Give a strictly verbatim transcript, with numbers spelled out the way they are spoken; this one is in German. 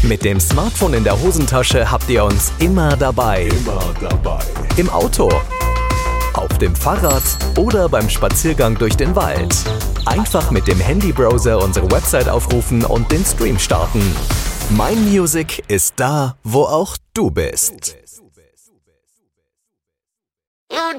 Mit dem Smartphone in der Hosentasche habt ihr uns immer dabei. Immer dabei. Im Auto, auf dem Fahrrad oder beim Spaziergang durch den Wald. Einfach mit dem Handybrowser unsere Website aufrufen und den Stream starten. Mein Music ist da, wo auch du bist. You